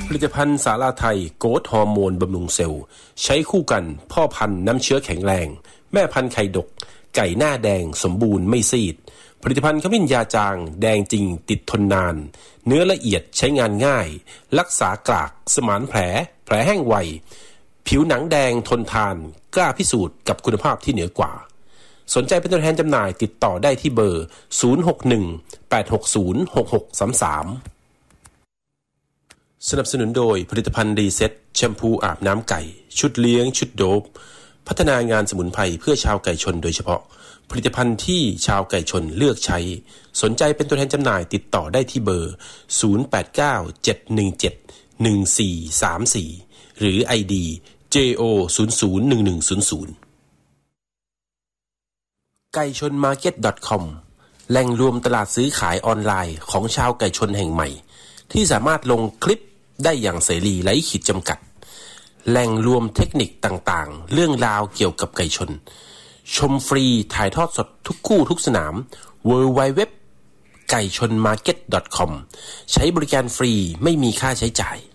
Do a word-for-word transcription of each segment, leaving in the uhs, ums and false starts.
ผลิตภัณฑ์สาลาไทยโกรทฮอร์โมนบำรุงเซลล์ใช้คู่กันพ่อพันธุ์น้ำเชื้อแข็งแรงแม่พันธุ์ไข่ดกไก่หน้าแดงสมบูรณ์ไม่ซีดผลิตภัณฑ์ขมิ้นยาจางแดงจริงติดทนนานเนื้อละเอียดใช้งานง่ายรักษากรากสมานแผลแผลแห้งไวผิวหนังแดงทนทานกล้าพิสูจน์กับคุณภาพที่เหนือกว่าสนใจเป็นตัวแทนจำหน่ายติดต่อได้ที่เบอร์ศูนย์ หก หนึ่ง แปด หก ศูนย์ หก หก สาม สามสนับสนุนโดยผลิตภัณฑ์รีเซ็ตแชมพูอาบน้ำไก่ชุดเลี้ยงชุดโดบพัฒนางานสมุนไพรเพื่อชาวไก่ชนโดยเฉพาะผลิตภัณฑ์ที่ชาวไก่ชนเลือกใช้สนใจเป็นตัวแทนจำหน่ายติดต่อได้ที่เบอร์ศูนย์ แปด เก้า เจ็ด หนึ่ง เจ็ด หนึ่ง สี่ สาม สี่หรือ ไอ ดี เจ โอ ศูนย์ ศูนย์ หนึ่ง หนึ่ง ศูนย์ ศูนย์ ไก่ชนมาร์เก็ต ดอท คอม แหล่งรวมตลาดซื้อขายออนไลน์ของชาวไก่ชนแห่งใหม่ที่สามารถลงคลิปได้อย่างเสรีไร้ขีดจำกัดแหล่งรวมเทคนิคต่างๆเรื่องราวเกี่ยวกับไก่ชนชมฟรีถ่ายทอดสดทุกคู่ทุกสนาม ดับเบิลยู ดับเบิลยู ดับเบิลยู ดอท ไก่ชนมาร์เก็ต ดอท คอม ใช้บริการฟรีไม่มีค่าใช้จ่าย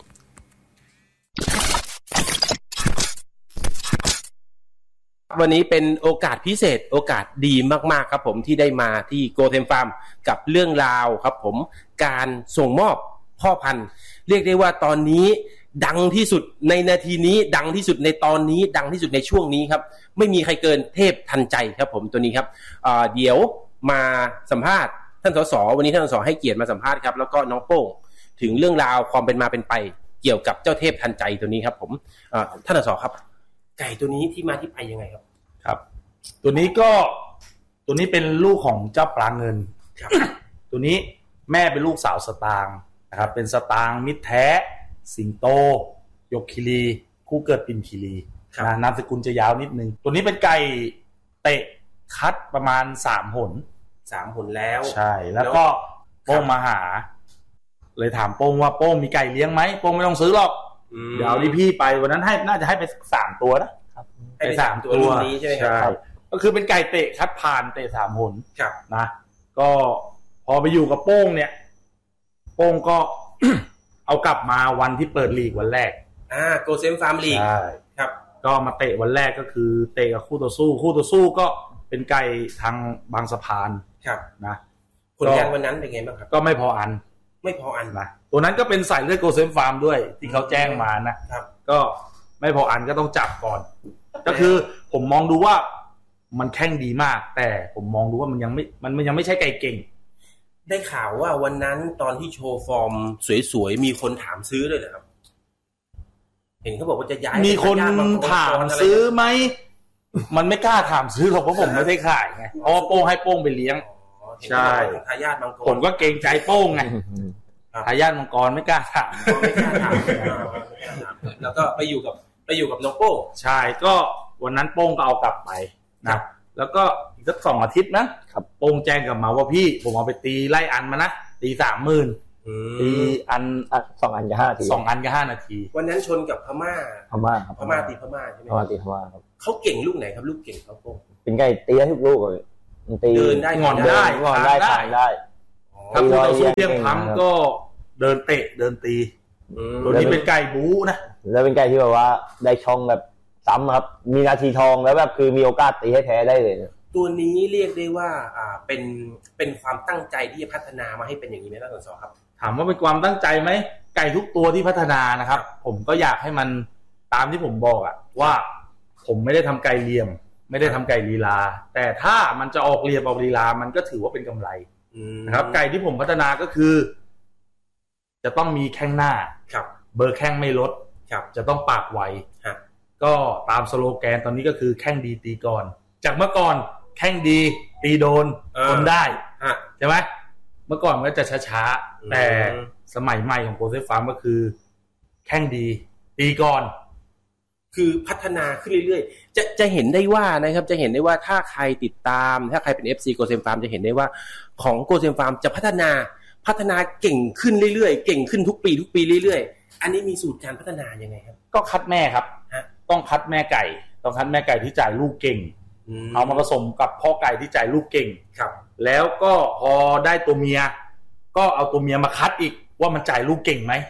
วันนี้เป็นโอกาสพิเศษโอกาสดีมากๆครับผมที่ได้มาที่โกเทมฟาร์มกับเรื่องราวครับผมการส่งมอบพ่อพันธุ์เรียกได้ว่าตอนนี้ดังที่สุดในนาทีนี้ดังที่สุดในตอนนี้ดังที่สุดในช่วงนี้ครับไม่มีใครเกินเทพทันใจครับผมตัวนี้ครับเอ่อเดี๋ยวมาสัมภาษณ์ท่านสสวันนี้ท่านสสให้เกียรติมาสัมภาษณ์ครับแล้วก็น้องโป้งถึงเรื่องราวความเป็นมาเป็นไปเกี่ยวกับเจ้าเทพทันใจตัวนี้ครับผมเอ่อท่านสสครับไก่ตัวนี้ที่มาที่ไปยังไงครับครับตัวนี้ก็ตัวนี้เป็นลูกของเจ้าปลาเงินครับ ตัวนี้แม่เป็นลูกสาวสตางค์นะครับเป็นสตางค์มิตรแท้สิงโตยกคีรีคู่เกิดปิ่นคีรีนะนามสกุลจะยาวนิดนึงตัวนี้เป็นไก่เตะคัดประมาณสามหนสามหนแล้วใช่แล้วก็โป้งมาหาเลยถามโป้งว่าโป้งมีไก่เลี้ยงไหมโป้งไม่ต้องซื้อหรอกเดี๋ยวที่พี่ไปวันนั้นให้น่าจะให้ไปสามตัวนะไก่สามตัวรุ่นนี้ใช่ไหมครับก็คือเป็นไก่เตะคัดผ่านเตะสามหนนะก็พอไปอยู่กับโป้งเนี่ยโป้งก็ เอากลับมาวันที่เปิดลีกวันแรกอ่าโกเซมฟาร์มลีกใช่ครับก็มาเตะวันแรกก็คือเตะกับคู่ต่อสู้คู่ต่อสู้ก็เป็นไก่ทางบางสะพานครับนะผลงานวันนั้นเป็นไงบ้างครับก็ไม่พออันไม่พออันนะตัวนั้นก็เป็นสายเลือดโกเซมฟาร์มด้วยที่เขาแจ้งมานะครับก็ไม่พออันก็ต้องจับก่อนก็คือผมมองดูว่ามันแข่งดีมากแต่ผมมองดูว่ามันยังไม่มันมันยังไม่ใช่ไก่เก่งได้ข่าวว่าวันนั้นตอนที่โชว์ฟอร์มสวยๆมีคนถามซื้อด้วยเหรอครับเห็นเขาบอกว่าจะย้ายมีคนถามซื้อไหมมันไม่กล้าถามซื้อหรอกเพราะผมไม่ได้ขายไงเพราะโป้งให้โป้งไปเลี้ยงใช่ทายาทมังกรผมก็เกรงใจโป้งไงทายาทมังกรไม่กล้าถามไม่กล้าถามแล้วก็ไปอยู่กับไปอยู่กับน้องโป้งใช่ก็วันนั้นโป้งก็เอากลับไปนะแล้วก็อีกสักสองอาทิตย์นะครับโป้งแจ้งกลับมาว่าพี่ผมเอาไปตีไล่อันมานะตีสามหมื่นตีอันสองอันกับห้านาทีสองอันกับห้านาทีวันนั้นชนกับพม่าพม่าครับพม่าตีพม่าใช่ไหมพม่าตีพม่าครับเขาเก่งลูกไหนครับลูกเก่งเขาโป้งเป็นไก่ตีได้ทุกลูกเลยตีเดินได้งอนได้งอนได้ทางได้ถ้าคู่ต่อสู้เพียงพลั้งก็เดินเตะเดินตีตัวนี้เป็นไก่บู๊นะแล้วเป็นไก่ที่แบบว่าได้ช่องแบบซ้ำครับมีนาทีทองแล้วแบบคือมีโอกาสตีให้แพ้ได้เลยตัวนี้เรียกได้ว่าอ่าเป็นเป็นความตั้งใจที่จะพัฒนามาให้เป็นอย่างนี้ไหมท่านสสครับถามว่าเป็นความตั้งใจไหมไก่ทุกตัวที่พัฒนานะครับผมก็อยากให้มันตามที่ผมบอกอะว่าผมไม่ได้ทำไก่เหลี่ยมไม่ได้ทำไก่ลีลาแต่ถ้ามันจะออกเหลี่ยมออกลีลามันก็ถือว่าเป็นกำไรนะครับไก่ที่ผมพัฒนาก็คือจะต้องมีแข้งหน้าเบอร์แข้งไม่ลดจะต้องปากไวก็ตามสโลแกนตอนนี้ก็คือแข้งดีตีก่อนจากเมื่อก่อนแข้งดีตีโดนทนได้ใช่ไหมเมื่อก่อนมันก็จะช้าๆแต่สมัยใหม่ของโกเซฟฟาร์มก็คือแข้งดีตีก่อนคือพัฒนาขึ้นเรื่อยๆจะจะเห็นได้ว่านะครับจะเห็นได้ว่าถ้าใครติดตามถ้าใครเป็น เอฟ ซี โกเซมฟาร์มจะเห็นได้ว่าของโกเซมฟาร์มจะพัฒนาพัฒนาเก่งขึ้นเรื่อยๆเก่งขึ้นทุกปีทุกปีเรื่อยๆอันนี้มีสูตรการพัฒนายังไงครับก็คัดแม่ครับต้องคัดแม่ไก่ต้องคัดแม่ไก่ที่จ่ายลูกเก่งเอามาผสมกับพ่อไก่ที่จ่ายลูกเก่งครับแล้วก็พอได้ตัวเมียก็เอาตัวเมียมาคัดอีกว่ามันจ่ายลูกเก่งไหม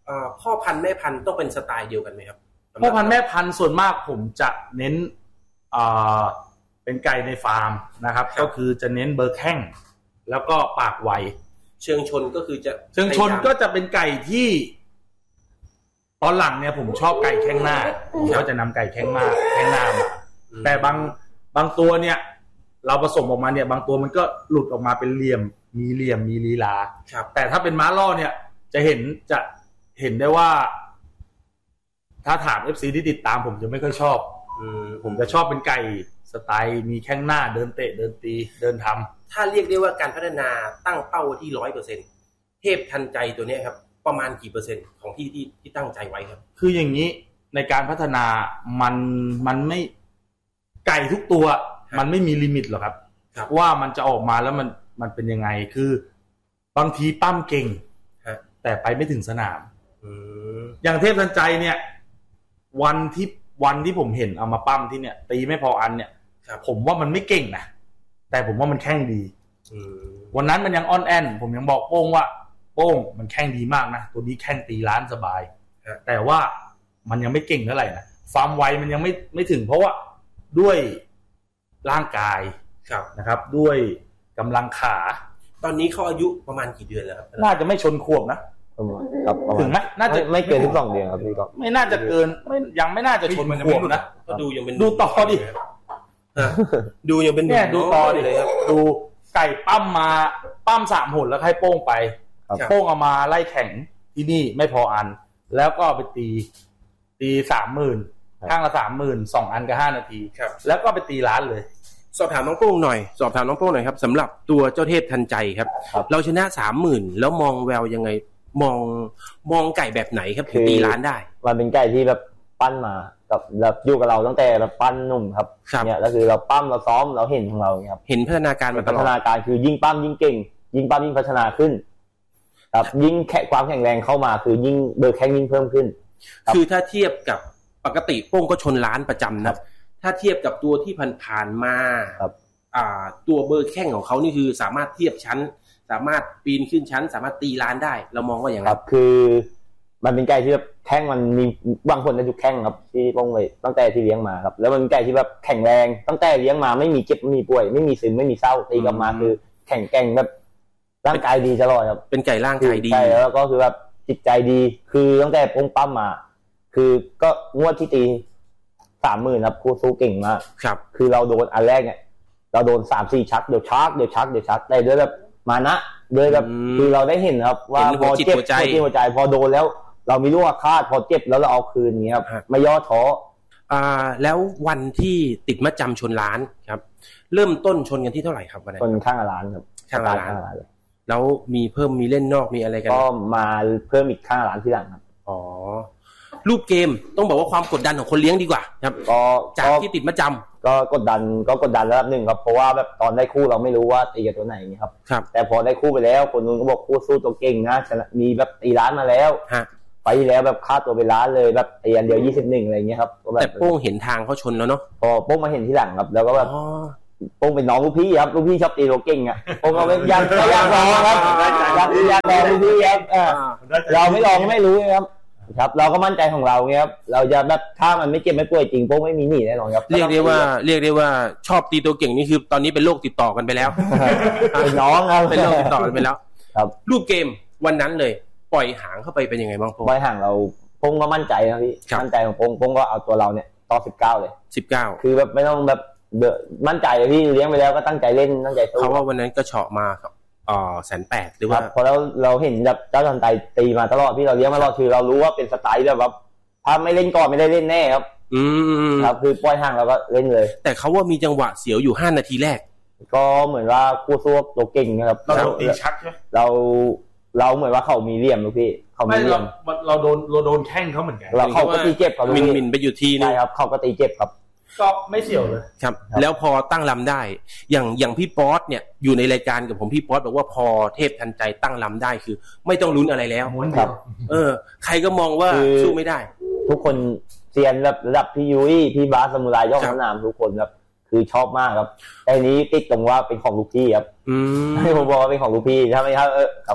อ่าพ่อพันธุ์แม่พันธุ์ต้องเป็นสไตล์เดียวกันไหมครับพ่อพันธุ์แม่พันธุ์ส่วนมากผมจะเน้นอ่าเป็นไก่ในฟาร์มนะครับก็คือจะเน้นเบอร์แข้งแล้วก็ปากไวเชิงชนก็คือจะเชิงชนก็จะเป็นไก่ที่ตอนหลังเนี่ยผมชอบไก่แข้งหน้าผมก็จะนำไก่แข้งหน้าแข้งหน้ามาแต่บางบางตัวเนี่ยเราผสมออกมาเนี่ยบางตัวมันก็หลุดออกมาเป็นเหลี่ยมมีเหลี่ยมมีลีลาแต่ถ้าเป็นม้าล่อเนี่ยจะเห็นจะเห็นได้ว่าถ้าถาม เอฟ ซี ที่ติดตามผมจะไม่ค่อยชอบผมจะชอบเป็นไก่สไตล์มีแข้งหน้าเดินเตะเดินตีเดินทำถ้าเรียกได้ว่าการพัฒนาตั้งเป้าที่ ร้อยเปอร์เซ็นต์ เทพทันใจตัวนี้ครับประมาณกี่เปอร์เซ็นต์ของที่ที่ที่ตั้งใจไว้ครับคืออย่างนี้ในการพัฒนามันมันไม่ไก่ทุกตัวมันไม่มีลิมิตหรอกครับว่ามันจะออกมาแล้วมันมันเป็นยังไงคือบางทีปั้มเก่งแต่ไปไม่ถึงสนามอย่างเทพทันใจเนี่ยวันที่วันที่ผมเห็นเอามาปั้มที่เนี่ยตีไม่พออันเนี่ยผมว่ามันไม่เก่งนะแต่ผมว่ามันแข้งดีวันนั้นมันยังอ่อนแอนผมยังบอกโป้งว่าโป้งมันแข้งดีมากนะตัวนี้แข้งตีล้านสบายแต่ว่ามันยังไม่เก่งเท่าไหร่นะฟาร์มไวมันยังไม่ไม่ถึงเพราะว่าด้วยร่างกายนะครับด้วยกำลังขาตอนนี้เขาอายุประมาณกี่เดือนแล้วครับน่าจะไม่ชนขวบนะถึงไหมน่าจะไม่เกินสิบสองเดือนครับพี่ก็ไม่น่าจะเกินไม่ยังไม่น่าจะชนขวบนะก็ดูยังเป็นดูต่อดิดูยังเป็นเนี่ยดูต่อดิเลยครับดูไก่ปั้มมาปั้มสามหนแล้วให้โป้งไปโป้งเอามาไล่แข่งที่นี่ไม่พออันแล้วก็ไปตีตีสามหมื่นข้างละสามหมื่นสองอันก็ห้านาทีแล้วก็ไปตีล้านเลยสอบถามน้องโป้งหน่อยสอบถามน้องโป้งหน่อยครับสำหรับตัวเจ้าเทพทันใจครับเราชนะสามหมื่นแล้วมองแววยังไงมองมองไก่แบบไหนครับถึงตีล้านได้มันเป็นไก่ที่แบบปั้นมากับแบบอยู่กับเราตั้งแต่แบบปั้นหนุ่มครับเนี่ยก็คือเราปั้มเราซ้อมเราเห็นของเราเนี่ยครับเห็นพัฒนาการมาตลอดพัฒนาการคือยิ่งปั้มยิ่งเก่งยิ่งปั้มยิ่งพัฒนาขึ้นครับยิ่งแข็งความแข็งแรงเข้ามาคือยิ่งเบอร์แข็งยิ่งเพิ่มขึ้นคือถ้าเทียบกับปกติโป้งก็ชนล้านประจำนะถ้าเทียบกับตัวที่ผ่านๆมาอ่าตัวเบอร์แข้งของเขานี่คือสามารถเทียบชั้นสามารถปีนขึ้นชั้นสามารถตีล้านได้เรามองว่าอย่างไรครับคือมันเป็นไก่ที่แบบแข้งมันมีบางคนจะจุกแข้งครับที่ป้องไว้ตั้งแต่ที่เลี้ยงมาครับแล้วมันเป็นไก่ที่แบบแข็งแรงตั้งแต่เลี้ยงมาไม่มีเจ็บไม่มีป่วยไม่มีซึมไม่มีเศร้าตีกลับมาคือแข็งแกร่งแบบร่างกายดีตลอดครับเป็นไก่ร่างกายดีใช่แล้วก็คือแบบจิตใจดีคือตั้งแต่ป้องปั้มมาคือก็งวดที่ตีสามหมื่นครับคู่สู้เก่งมากครับคือเราโดนอันแรกเนี่ยเราโดนสามสี่ชักเดี๋ยวชักเดี๋ยวชักเดี๋ยวชักได้ด้วยแบบมานะด้วยแบบคือเราได้เห็นครับว่าพอเจ็บหัวใจหัวใจพอโดนแล้วเรามีลูกอาฆาตพอเจ็บแล้วเราเอาคืนนี้ครับไม่ย่อท้ออ่าแล้ววันที่ติดมัดจำชนล้านครับเริ่มต้นชนกันที่เท่าไหร่ครับวันนั้นชนข้างล้านครับข้างล้านแล้วมีเพิ่มมีเล่นนอกมีอะไรกันก็มาเพิ่มอีกข้างล้านที่หลังครับอ๋อรูปเกมต้องบอกว่าความกดดันของคนเลี้ยงดีกว่าครับก็จากที่ติดมัดจำก็กดดันก็กดดันระดับหนึ่งครับเพราะว่าแบบตอนได้คู่เราไม่รู้ว่าตีกับตัวไหนครับแต่พอได้คู่ไปแล้วคนนู้นก็บอกคู่สู้ตัวเก่งนะมีแบบตีล้านมาแล้วไปแล้วแบบค่าตัวไปล้านเลยแบบตีอันเดียวยี่สิบเอ็ดอะไรเงี้ยครับแต่โป้งเห็นทางเขาชนแล้วเนาะพอโป้งมาเห็นที่หลังครับแล้วก็แบบโป้งเป็นน้องลูกพี่ครับลูกพี่ชอบตีตัวเก่งอ่ะโป้งก็ไม่อยากอยากลองครับอยากอยากลองลูกพี่ครับเราไม่ลองไม่รู้ครับครับเราก็มั่นใจของเราเงี้ยครับเราจะแบบถ้ามันไม่เจ็บไม่ป่วยจริงโป้งไม่มีหนีแน่นอนครับเรียกได้ว่าเรียกได้ว่าชอบตีตัวเก่งนี่คือตอนนี้เป็นโรคติดต่อกันไปแล้วเป็นน้องครับเป็นโรคติดต่อกันไปแล้วครับรูปเกมวันนั้นเลยปล่อยหางเข้าไปเป็นยังไงบ้างโป้งปล่อยหางเราโป้งก็มั่นใจนะพี่มั่นใจของโป้งโป้งก็เอาตัวเราเนี่ยต่อสิบเก้าเลยสิบเก้าคือแบบไม่ต้องแบบมั่นใจพี่เลี้ยงไปแล้วก็ตั้งใจเล่นตั้งใจสู้เพราะว่าวันนั้นก็เฉาะมาครับอ๋อแสนแปดหรือว่าพอแล้วเราเห็นแบบเจ้าทันใจตีมาตลอดที่เราเลี้ยงมาตลอดคือเรารู้ว่าเป็นสไตล์แบบถ้าไม่เล่นก่อนไม่ได้เล่นแน่ครับอืมครับคือปล่อยห่างเราก็เล่นเลยแต่เขาว่ามีจังหวะเสียวอยู่ห้านาทีแรกก็เหมือนว่าคู่สู้ตัวเก่งนะครับเราตีชักใช่ไหมเราเราเหมือนว่าเขามีเหลี่ยมลูกพี่เขามีเหลี่ยมเราโดนเราโดนแข้งเขาเหมือนกันเราเขาก็ตีเจ็บเขามินมินไปอยู่ทีนึงใช่ครับเขาก็ตีเจ็บครับก็ไม่เสี่ยวเลยครับแล้วพอตั้งลำได้อย่างอย่างพี่ป๊อตเนี่ยอยู่ในรายการกับผมพี่ป๊อตบอกว่าพอเทพทันใจตั้งลำได้คือไม่ต้องลุ้นอะไรแล้วครับเออใครก็มองว่าสู้ไม่ได้ทุกคนเซียนแบบระดับพี่ยุ้ยพี่บาสสมุไรยอดสนามทุกคนครับคือชอบมากครับแต่นี้ติดตรงว่าเป็นของลูกพี่ครับอืมให้ผมบอกว่าเป็นของลูกพี่ถ้าไม่ถ้าเออครับผม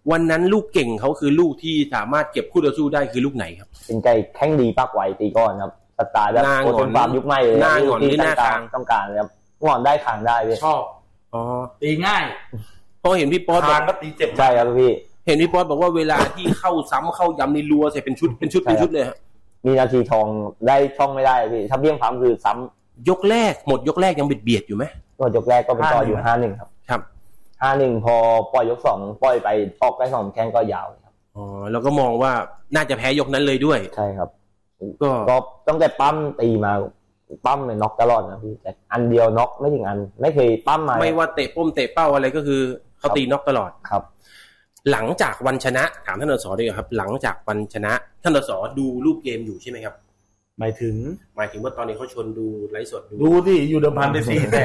วันนั้นลูกเก่งเขาคือลูกที่สามารถเก็บคู่ต่อสู้ได้คือลูกไหนครับเป็นไก่แข้งดีปากไวตีก้อนครับสไตล์แบบโคตรฟาร์มยุคใหม่เลยหน้าหงอนที่หน้าคางต้องการเลยครับหงอนได้คางได้เลยชอบอ๋อตีง่ายพอเห็นพี่ป๊อตคางก็ตีเจ็บใช่ครับพี่เห็นพี่ป๊อตบอกว่าเวลาที่เข้าซ้ำเข้ายำในรัวใส่เป็นชุดเป็นชุดเป็นชุดเลยฮะมีนาทีทองได้ช่องไม่ได้พี่ถ้าเบี้ยงพัมคือซ้ำยกแรกหมดยกแรกยังเบียดเบียดอยู่ไหมก็ยกแรกก็เป็นต่ออยู่ห้าหนึ่งครับครับห้าหนึ่งพอปล่อยยกสองปล่อยไปออกได้สองแข้งก็ยาวครับอ๋อแล้วก็มองว่าน่าจะแพ้ยกนั้นเลยด้วยใช่ครับก็ก็ต้องแต่ปั้มตีมาปั้มเลยน็อกตลอดนะพี่แต่อันเดียวน็อกไม่ถึงอันไม่เคยปั้มมาไม่ว่าเตะป้มเตะเป้าอะไรก็คือเขาตีน็อกตลอดครับหลังจากวันชนะถามท่านอสดีกว่าครับหลังจากวันชนะท่านอสดูรูปเกมอยู่ใช่ไหมครับหมายถึงหมายถึงว่าตอนนี้เขาชวนดูไลฟ์สดดูดูที่อยู่เดิมพันไปสี่แต่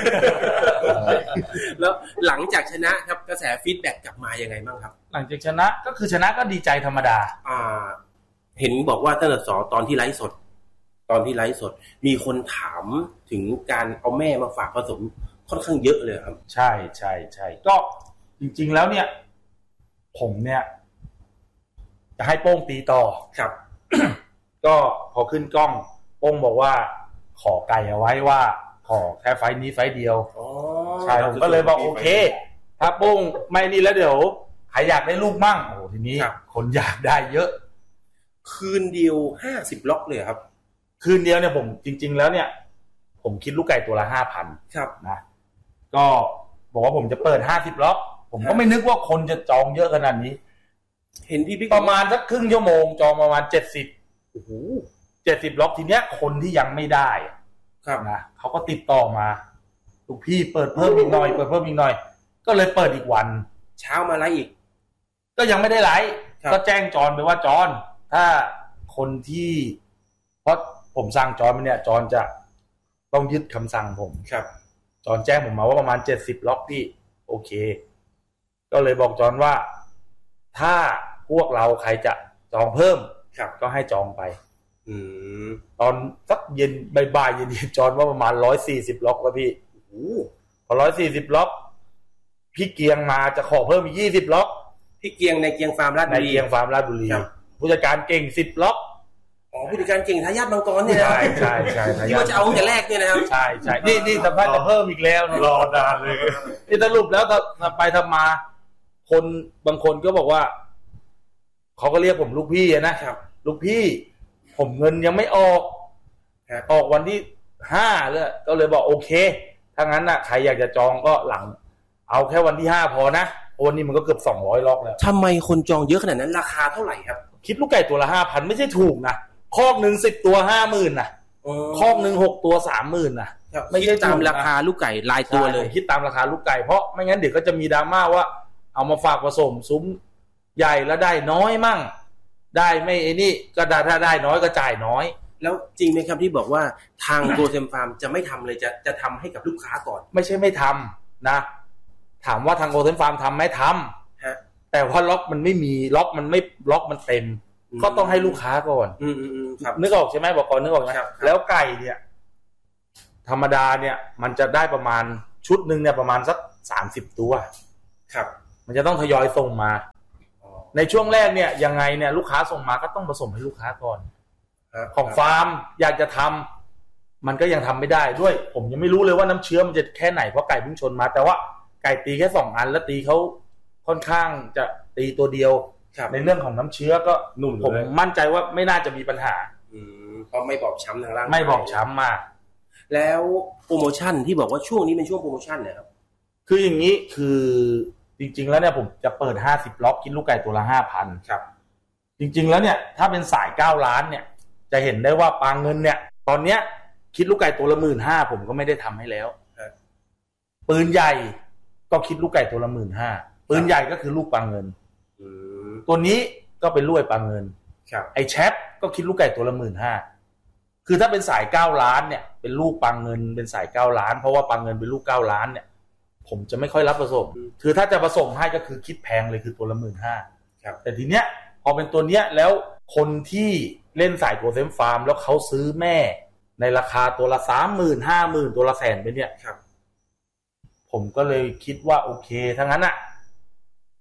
แล้วหลังจากชนะครับกระแสฟีดแบ็กกลับมายังไงบ้างครับหลังจากชนะก็คือชนะก็ดีใจธรรมดาอ่าเห็นบอกว่าท่านอสตอนที่ไลฟ์สดตอนที่ไลฟ์สดมีคนถามถึงการเอาแม่มาฝากผสมค่อนข้างเยอะเลยครับใช่ใช่ใช่ก็จริงๆแล้วเนี่ยผมเนี่ยจะให้โป้งตีต่อครับก็พอขึ้นกล้องโป้งบอกว่าขอไก่เอาไว้ว่าขอแค่ไฟนี้ไฟเดียวอ๋อใช่ผมก็เลยบอกโอเคถ้าโป้งไม่นี่แล้วเดี๋ยวใครอยากได้ลูกมั่งโอ้ทีนี้คนอยากได้เยอะคืนเดียวห้าสิบล็อกเลยครับคืนเดียวเนี่ยผมจริงๆแล้วเนี่ยผมคิดลูกไก่ตัวละ ห้าพันครับนะก็บอกว่าผมจะเปิดห้าสิบล็อกผมก็ไม่นึกว่าคนจะจองเยอะขนาดนี้เห็นพี่บิ๊กประมาณสักครึ่งชั่วโมงจองประมาณเจ็ดสิบโอ้โหเจ็ดสิบล็อกทีเนี้ยคนที่ยังไม่ได้ครับนะเขาก็ติดต่อมาลูกพี่เปิดเพิ่มอีกหน่อยเปิดเพิ่มอีกหน่อยก็เลยเปิดอีกวันเช้ามาไลฟ์อีกก็ยังไม่ได้ไลฟ์ก็แจ้งจอนไปว่าจอนถ้าคนที่เพราะผมสั่งจอนไปเนี่ยจอนจะต้องยึดคำสั่งผมครับจอนแจ้งผมมาว่าประมาณเจ็ดสิบล็อกพี่โอเคก็เลยบอกจอนว่าถ้าพวกเราใครจะจองเพิ่มก็ให้จองไปอืมตอนสักเย็นบ่ายๆเย็นๆจอนว่าประมาณหนึ่งร้อยสี่สิบล็อกแล้วพี่โอ้โหพอหนึ่งร้อยสี่สิบล็อกพี่เกียงมาจะขอเพิ่มอีกยี่สิบล็อกพี่เกียงในเกียงฟาร์มราชบุรีในเกียงฟาร์มราชบุรีผู้จัดการเก่งสิบล็อกอ๋อผู้จัดการเก่งทายาทมังกรเนี่ยใช่ใช่ใช่ที่ว่าจะเอาแต่แรกเนี่ยนะครับใช่ใช่นี่นี่สัมภาษณ์จะเพิ่มอีกแล้วรอนานเลยนี่สรุปแล้วทำไปทำมาคนบางคนก็บอกว่าเขาก็เรียกผมลูกพี่นะครับลูกพี่ผมเงินยังไม่ออกออกวันที่ห้าเลยก็เลยบอกโอเคถ้างั้นน่ะใครอยากจะจองก็หลังเอาแค่วันที่ห้าพอนะวันนี้มันก็เกือบสองร้อยล็อกแล้วทำไมคนจองเยอะขนาดนั้นราคาเท่าไหร่ครับคิดลูกไก่ตัวละ ห้าพัน ไม่ใช่ถูกนะคอกนึงสิบตัว ห้าหมื่น น่ะคอกนึงหกตัว สามหมื่น น่ะไม่ใช่ตามราคาลูกไก่รายตัวเลยคิดตามราคาลูกไก่เพราะไม่งั้นเดี๋ยวก็จะมีดราม่าว่าเอามาฝากผสมซุ้มใหญ่แล้วได้น้อยมั่งได้ไม่ไอ้นี่ก็ถ้าได้น้อยก็จ่ายน้อยแล้วจริงไหมครับที่บอกว่าทางโกเซมฟาร์มจะไม่ทำเลยจะจะทำให้กับลูกค้าก่อนไม่ใช่ไม่ทำนะถามว่าทางโกเซมฟาร์มทำไหมทำฮะแต่ว่าล็อกมันไม่มีล็อกมันไม่ล็อกมันเต็มก็ต้องให้ลูกค้าก่อนอืมๆครับนึกออกใช่ไหมบอกก่อนนึกออกนะแล้วไก่เนี่ยธรรมดาเนี่ยมันจะได้ประมาณชุดนึงเนี่ยประมาณสักสามสิบตัวครับมันจะต้องทยอยส่งมาในช่วงแรกเนี่ยยังไงเนี่ยลูกค้าส่งมาก็ต้องผสมให้ลูกค้าก่อนของฟาร์มอยากจะทำมันก็ยังทำไม่ได้ด้วยผมยังไม่รู้เลยว่าน้ำเชื้อมันจะแค่ไหนเพราะไก่เพิ่งชนมาแต่ว่าไก่ตีแค่สองอันแล้วตีเขาค่อนข้างจะตีตัวเดียวในเรื่องของน้ำเชื้อก็หนุ่มผมมั่นใจว่าไม่น่าจะมีปัญหาอืมเพราะไม่บอบช้ำทางร่างไม่บอบช้ำมากแล้วโปรโมชั่นที่บอกว่าช่วงนี้เป็นช่วงโปรโมชั่นเนี่ยครับคืออย่างนี้คือจริงๆแล้วเนี่ยผมจะเปิดห้าสิบล็อกกินลูกไก่ตัวละ ห้าพันครับจริงๆแล้วเนี่ยถ้าเป็นสายเก้าล้านเนี่ยจะเห็นได้ว่าปางเงินเนี่ยตอนเนี้ยคิดลูกไก่ตัวละ หนึ่งหมื่นห้าพัน ผมก็ไม่ได้ทำให้แล้วปืนใหญ่ก็คิดลูกไก่ตัวละ หนึ่งหมื่นห้าพัน ปืนใหญ่ก็คือลูกปางเงินตัวนี้ก็เป็นลูกไก่ปางเงินไอ้แชปก็คิดลูกไก่ตัวละ หนึ่งหมื่นห้าพัน คือถ้าเป็นสายเก้าล้านเนี่ยเป็นลูกปางเงินเป็นสายเก้าล้านเพราะว่าปางเงินเป็นลูกเก้าล้านเนี่ยผมจะไม่ค่อยรับผสมคือถ้าจะผสมให้ก็คือคิดแพงเลยคือตัวละ หนึ่งหมื่นห้าพัน แต่ทีเนี้ยพอเป็นตัวเนี้ยแล้วคนที่เล่นสายโกเซมฟาร์มแล้วเขาซื้อแม่ในราคาตัวละ สามหมื่น ห้าหมื่น ตัวละแสนไปเนี่ยผมก็เลยคิดว่าโอเคถ้างั้นอ่ะ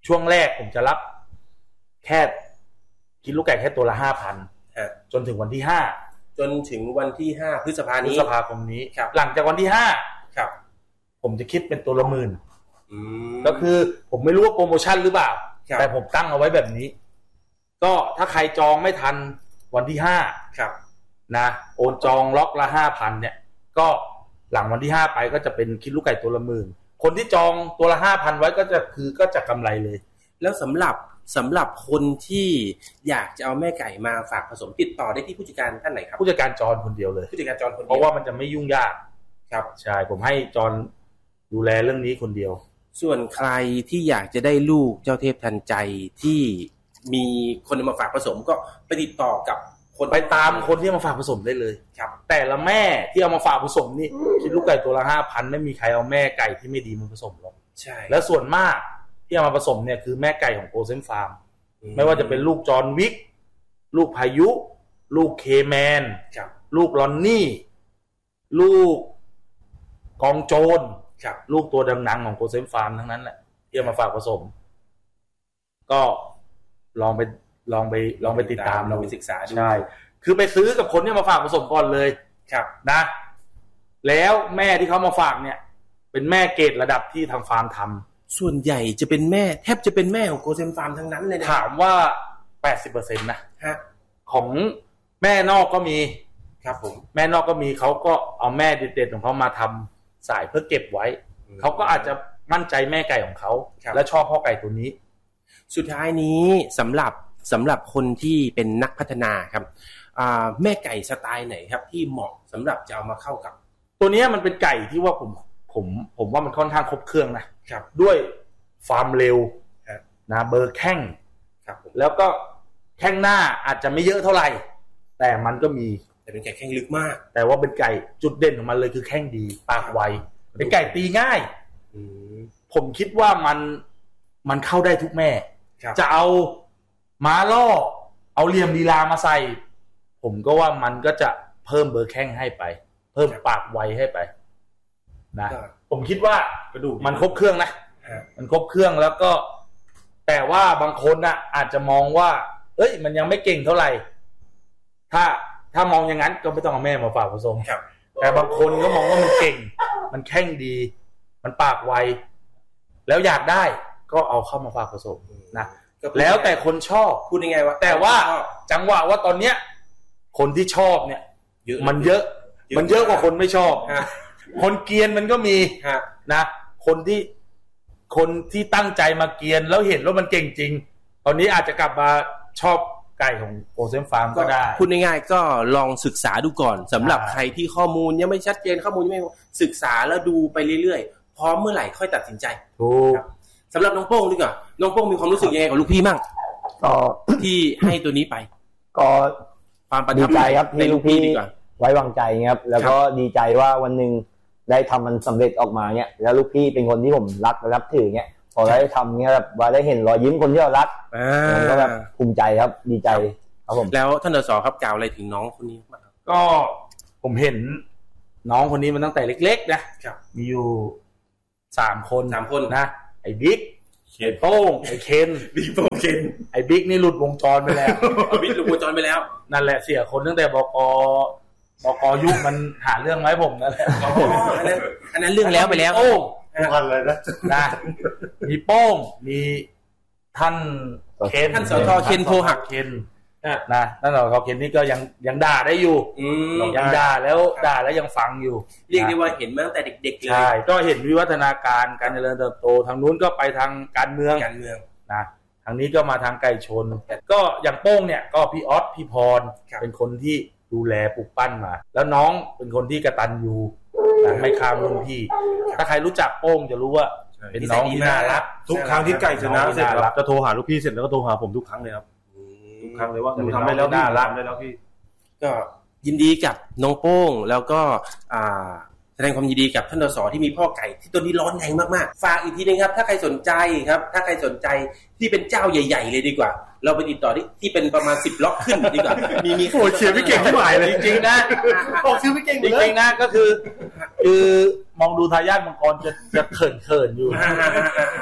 ช่วงแรกผมจะรับแค่คิดลูกไก่แค่ตัวละ ห้าพัน จนถึงวันที่ห้าจนถึงวันที่ห้าพฤษภาคมนี้พฤษภาคมนี้หลังจากวันที่ห้าครับผมจะคิดเป็นตัวละหมื่นก็คือผมไม่รู้ว่าโปรโมชั่นหรือเปล่าแต่ผมตั้งเอาไว้แบบนี้ก็ถ้าใครจองไม่ทันวันที่ห้าครับนะโอนจองล็อกละ ห้าพัน เนี่ยก็หลังวันที่ห้าไปก็จะเป็นคิดลูกไก่ตัวละหมื่นคนที่จองตัวละ ห้าพัน ไว้ก็จะคือก็จะกำไรเลยแล้วสำหรับสำหรับคนที่อยากจะเอาแม่ไก่มาฝากผสมติดต่อได้ที่ผู้จัดการท่านไหนครับผู้จัดการจรคนเดียวเลยผู้จัดการจรคนเดียวเพราะว่ามันจะไม่ยุ่งยากครับใช่ผมให้จรดูแลเรื่องนี้คนเดียวส่วนใครที่อยากจะได้ลูกเจ้าเทพทันใจที่มีคนมาฝากผสมก็ไปติดต่อกับคนไปตามคนที่มาฝากผสมได้เลยครับแต่ละแม่ที่เอามาฝากผสมนี่คิดลูกไก่ตัวละ ห้าพัน ไม่มีใครเอาแม่ไก่ที่ไม่ดีมาผสมหรอกใช่แล้วส่วนมากที่เอามาผสมเนี่ยคือแม่ไก่ของโกเซนฟาร์มไม่ว่าจะเป็นลูกจอห์นวิกลูกพายุลูกเคแมนลูกลอนนี่ลูกกองโจรลูกตัวดังๆของโกเซนฟาร์มทั้งนั้นแหละที่เอามาฝากผสมก็ลองไปลองไปลองไปติดตามลองไปศึกษาดูใช่คือไปซื้อกับคนที่มาฝากผสมก่อนเลยครับนะแล้วแม่ที่เขามาฝากเนี่ยเป็นแม่เกรดระดับที่ทางฟาร์มทำส่วนใหญ่จะเป็นแม่แทบจะเป็นแม่ของโกเซนฟาร์มทั้งนั้นเลยนะถามว่า แปดสิบเปอร์เซ็นต์ นะฮะของแม่นอกก็มีครับผมแม่นอกก็มีเขาก็เอาแม่เด็ดๆของเขามาทำสายเพื่อเก็บไว้เขาก็อาจจะมั่นใจแม่ไก่ของเขาและชอบพ่อไก่ตัวนี้สุดท้ายนี้สำหรับสำหรับคนที่เป็นนักพัฒนาครับแม่ไก่สไตล์ไหนครับที่เหมาะสำหรับจะเอามาเข้ากับตัวนี้มันเป็นไก่ที่ว่าผมผมผมว่ามันค่อนข้างครบเครื่องนะครับด้วยฟาร์มเร็วนะเบอร์แข้งครับแล้วก็แข้งหน้าอาจจะไม่เยอะเท่าไหร่แต่มันก็มีแต่เป็นไก่แข้งลึกมากแต่ว่าเป็นไก่จุดเด่นของมันเลยคือแข้งดีปากไวเป็นไก่ตีง่ายผมคิดว่ามันมันเข้าได้ทุกแม่จะเอาม้าล่อเอาเหลี่ยมลีลามาใส่ผมก็ว่ามันก็จะเพิ่มเบอร์แข้งให้ไปเพิ่มปากไวให้ไปนะผมคิดว่ากระดูกมันครบเครื่องนะมันครบเครื่องแล้วก็แต่ว่าบางคนน่ะอาจจะมองว่าเอ้ยมันยังไม่เก่งเท่าไหร่ถ้าถ้ามองอย่างนั้นก็ไม่ต้องเอาแม่มาฝากผสมแต่บางคนก็มองว่ามันเก่งมันแข้งดีมันปากไวแล้วอยากได้ก็เอาเข้ามาฝากผสมนะแล้วแต่คนชอบพูดยังไงวะแต่ว่าจังหวะว่าตอนเนี้ยคนที่ชอบเนี่ยมันเยอะมันเยอะกว่าคนไม่ชอบคนเกรียนมันก็มีนะคนที่คนที่ตั้งใจมาเกรียนแล้วเห็นว่ามันเก่งจริงตอนนี้อาจจะกลับมาชอบไก่ของโอเซนฟาร์มก็ได้พูดง่ายๆก็ลองศึกษาดูก่อนสำหรับใครที่ข้อมูลยังไม่ชัดเจนข้อมูลยังไม่ศึกษาแล้วดูไปเรื่อยๆพร้อมเมื่อไหร่ค่อยตัดสินใจถูกสำหรับน้องโป้งดีกว่าน้องโป้งมีความรู้สึกยังไงกับลูกพี่มั่งก็ที่ให้ตัวนี้ไปก็ความประทับใจครับที่ลูกพี่ไว้วางใจครับแล้วก็ดีใจว่าวันหนึ่งได้ทำมันสำเร็จออกมาเนี่ยแล้วลูกพี่เป็นคนที่ผมรักและนับถือเนี่ยพอได้ทำเนี่ยแบบว่าได้เห็นรอยยิ้มคนที่เรารักผมก็แบบภูมิใจครับดีใจครับผมแล้วท่านดส.ครับกล่าวอะไรถึงน้องคนนี้บ้างก็ผมเห็นน้องคนนี้มันตั้งแต่เล็กๆนะมีอยู่สามคนสามคนนะไอ้บิ๊กไอ้โป้งไอ้เคนบิ๊กโป้งเคนไอ้บิ๊กนี่หลุดวงจรไปแล้วบิ๊กหลุดวงจรไปแล้วนั่นแหละเสียคนตั้งแต่บกบกยุคมันหาเรื่องไหมผมนั่นแหละอันนั้นอันนั้นเรื่องแล้วไปแล้วโป้งพันเลยนะนะมีโป้งมีท่านเคนท่านสทเคนโพหักเคนนะนั่นเราเขาเคนนี่ก็ยังยังด่าได้อยู่ยังด่าแล้วด่าแล้วยังฟังอยู่เรียกได้ว่าเห็นมาตั้งแต่เด็กๆเลยใช่ก็เห็นวิวัฒนาการการเจริญเติบโตทางนู้นก็ไปทางการเมืองการเมืองนะทางนี้ก็มาทางไก่ชนก็อย่างโป้งเนี่ยก็พี่ออสพี่พรเป็นคนที่ดูแลปลูกปั้นมาแล้วน้องเป็นคนที่กตัญญูไม่ข้ามรุ่นพี่ถ้าใครรู้จักโป้งจะรู้ว่าเป็นน้องที่น่ารักทุกครั้งที่ไก่ชนะเสร็จจะโทรหาลูกพี่เสร็จแล้วก็โทรหาผมทุกครั้งเลยครับทุกครั้งเลยว่าหนูทำได้แล้วพี่ทำได้แล้วพี่ก็ยินดีกับน้องโป้งแล้วก็อ่าแสดงความยินดีกับท่านดส.ที่มีพ่อไก่ที่ตัวนี้ร้อนแรงมากๆฝากอีกทีนึงครับถ้าใครสนใจครับถ้าใครสนใจที่เป็นเจ้าใหญ่ๆเลยดีกว่าเราไปติดต่อที่ที่เป็นประมาณสิบล็อกขึ้นดีกว่ามีมีโอ้เชียร์พี่เก่งที่หมายเลยจริงๆนะบอกชื่อพี่เก่งจริงๆนะก็คือคือมองดูทายาทมังกรจะจะเขินๆอยู่ถ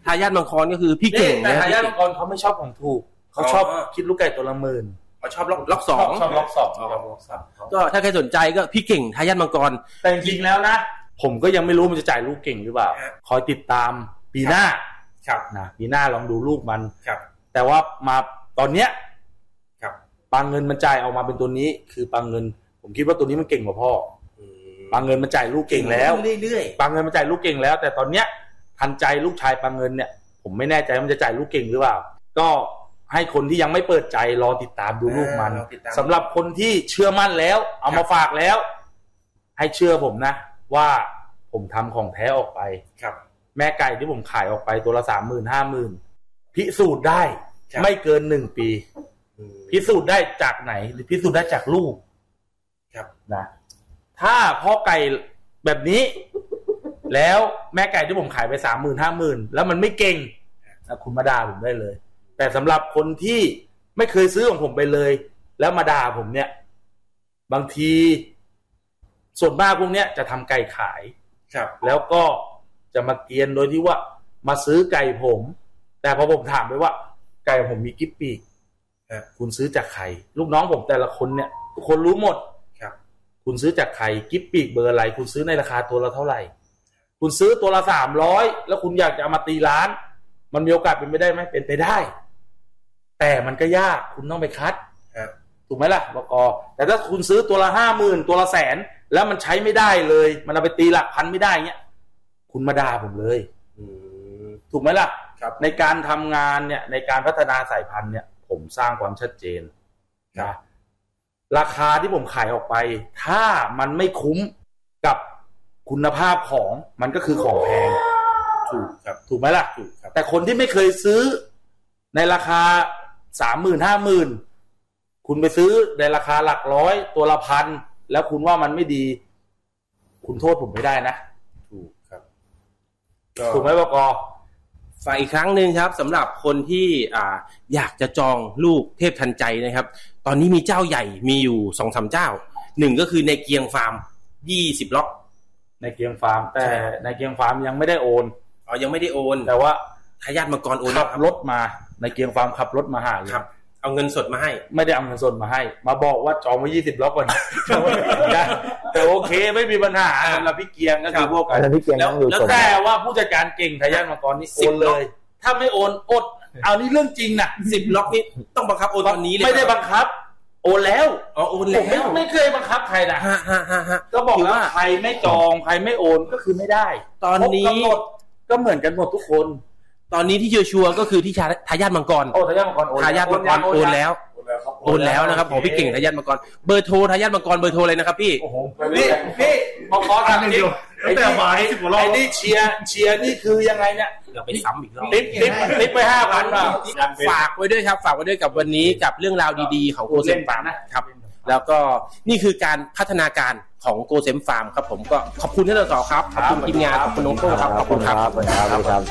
ทายาทมังกรก็คือพี่เก่งแต่นะทายาทมังกรเขาไม่ชอบของถูกเขาชอบคิดลูกไก่ตัวละหมื่นเขาชอบล็อกล็อกสองชอบล็อกสองชอบล็อกสองก็ถ้าใครสนใจก็พี่เก่งทายาทมังกรแต่จริงๆแล้วนะผมก็ยังไม่รู้มันจะจ่ายลูกเก่งหรือเปล่าคอยติดตามปีหน้าครับนะปีหน้าลองดูลูกมันครับแต่ว่ามาตอนเนี้ยครับปางเงินมันจ่ายออกมาเป็นตัวนี้คือปางเงินผมคิดว่าตัวนี้มันเก่งกว่าพ่อปางเงินมันจ่ายลูกเก่งแล้วเรื่อยๆปางเงินมันจ่ายลูกเก่งแล้วแต่ตอนเนี้ยทันใจลูกชายปางเงินเนี่ยผมไม่แน่ใจมันจะจ่ายลูกเก่งหรือเปล่าก็ให้คนที่ยังไม่เปิดใจรอติดตามดูลูกมันสำหรับคนที่เชื่อมั่นแล้วเอามาฝากแล้วให้เชื่อผมนะว่าผมทำของแท้ออกไปครับแม่ไก่ที่ผมขายออกไปตัวละสามหมื่นห้าหมื่นพิสูจน์ได้ไม่เกินหนึ่งปีพิสูจน์ได้จากไหนหรือพิสูจน์ได้จากลูกครับนะถ้าพ่อไก่แบบนี้แล้วแม่ไก่ที่ผมขายไปสามหมื่นห้าหมื่นแล้วมันไม่เก่งนะคุณมาด่าผมได้เลยแต่สำหรับคนที่ไม่เคยซื้อของผมไปเลยแล้วมาด่าผมเนี่ยบางทีส่วนมากพวกเนี้ยจะทำไก่ขายครับแล้วก็จะมาเกียนโดยที่ว่ามาซื้อไก่ผมแต่พอผมถามไปว่าไก่ผมมีกิ๊บปีกคุณซื้อจากใครลูกน้องผมแต่ละคนเนี่ยทุกคนรู้หมดครับคุณซื้อจากใครกิ๊บปีกเบอร์อะไรคุณซื้อในราคาตัวละเท่าไหร่คุณซื้อตัวละสามร้อยแล้วคุณอยากจะเอามาตีร้านมันมีโอกาสเป็นไปได้ไหมเป็นไปได้แต่มันก็ยากคุณต้องไปคัดถูกไหมล่ะบก.แต่ถ้าคุณซื้อตัวละห้าหมื่นตัวละแสนแล้วมันใช้ไม่ได้เลยมันเอาไปตีหลักพันไม่ได้เงี้ยคุณมาด่าผมเลยถูกไหมล่ะในการทำงานเนี่ยในการพัฒนาสายพันธุ์เนี่ยผมสร้างความชัดเจนนะราคาที่ผมขายออกไปถ้ามันไม่คุ้มกับคุณภาพของมันก็คือของแพงถูกครับถูกไหมล่ะถูกครับแต่คนที่ไม่เคยซื้อในราคาสามหมื่นห้าหมื่นคุณไปซื้อในราคาหลักร้อยตัวละพันแล้วคุณว่ามันไม่ดีคุณโทษผมไม่ได้นะถูกครับถูกไหมบก. ฝากอีกครั้งหนึ่งครับสำหรับคนที่อ่าอยากจะจองลูกเทพทันใจนะครับตอนนี้มีเจ้าใหญ่มีอยู่ สองสาม เจ้าหนึ่งก็คือในเกียงฟาร์มยี่สิบล็อกในเกียงฟาร์มแต่ในเกียงฟาร์มยังไม่ได้โอนอ๋อยังไม่ได้โอนแต่ว่าทายาทมังกรโอนขับรถมาในเกียงฟาร์มขับรถมาหาเลยครับเอาเงินสดมาให้ไม่ได้เอาเงินสดมาให้มาบอกว่าจองไว้ยี่สิบล็อกก่อนแต่โอเคไม่มีปัญหาสำหรับพี่เกียงก็คือพวกแล้วแล้วแต่ว่าผู้จัดการเก่งทายาทมังกรนี่โอนเลยถ้าไม่โอนอดเอานี่เรื่องจริงนะสิบล็อกนี่ต้องบังคับโอนตอนนี้เลยไม่ได้บังคับโอนแล้วอ๋อโอนแล้วไม่ไม่เคยบังคับใครนะก็บอกว่าใครไม่จองใครไม่โอนก็คือไม่ได้ตอนนี้ก็เหมือนกันหมดทุกคนตอนนี้ที่ชัวร์ก็คือที่ทายาทมังกรโอ้ทายาทมังกรโอนทายาทมังกรโอนแล้วโอนแล้วนะครับของพี่เก่งทายาทมังกรเบอร์โทรทายาทมังกรเบอร์โทรเลยนะครับพี่โอ้โหนี่นี่มังกรทำเดียวไอ้นี่มาสิบกว่าร้อยไอ้นี่เชียร์เชียร์นี่คือยังไงเนี่ยเราไปซ้ำอีกรอบติ๊บติ๊บติ๊บไปห้าพันบาทฝากไว้ด้วยครับฝากไว้ด้วยกับวันนี้กับเรื่องราวดีๆของโกเซมฟาร์มนะครับแล้วก็นี่คือการพัฒนาการของโกเซมฟาร์มครับผมก็ขอบคุณท่านสสครับขอบคุณทีมงานขอบคุณน้องโต้ครับขอบคุณครับ